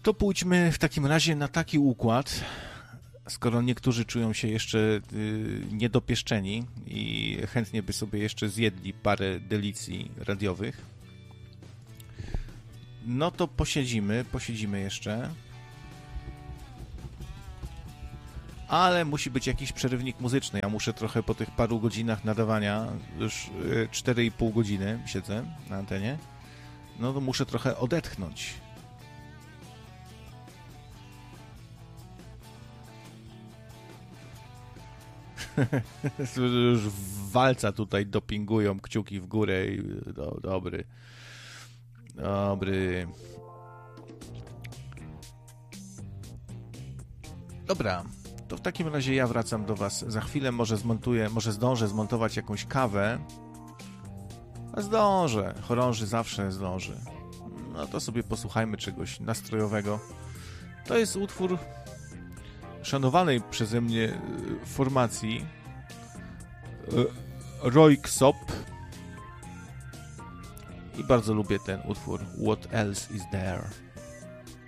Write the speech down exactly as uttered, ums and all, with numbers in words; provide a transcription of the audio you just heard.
To pójdźmy w takim razie na taki układ, skoro niektórzy czują się jeszcze y, niedopieszczeni i chętnie by sobie jeszcze zjedli parę delicji radiowych, no to posiedzimy, posiedzimy jeszcze. Ale musi być jakiś przerywnik muzyczny. Ja muszę trochę po tych paru godzinach nadawania, już cztery i pół godziny siedzę na antenie, no to muszę trochę odetchnąć. Już walca tutaj dopingują kciuki w górę i do, dobry. Dobry. Dobra. To w takim razie ja wracam do was za chwilę, może zmontuję, może zdążę zmontować jakąś kawę. A zdążę, chorąży zawsze zdąży. No to sobie posłuchajmy czegoś nastrojowego. To jest utwór szanowanej przeze mnie formacji Röyksopp i bardzo lubię ten utwór What Else Is There.